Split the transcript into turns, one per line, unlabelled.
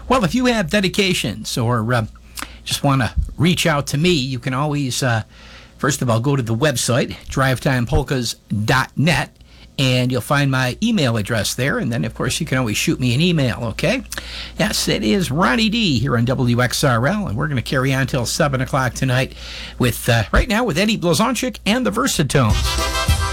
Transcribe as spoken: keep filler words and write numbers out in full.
Well, if you have dedications or uh, just want to reach out to me, you can always, uh, first of all, go to the website, drive time polkas dot net, and you'll find my email address there. And then, of course, you can always shoot me an email, okay? Yes, it is Ronnie D here on W X R L, and we're going to carry on until seven o'clock tonight with, uh, right now, with Eddie Blazonczyk and the Versatones.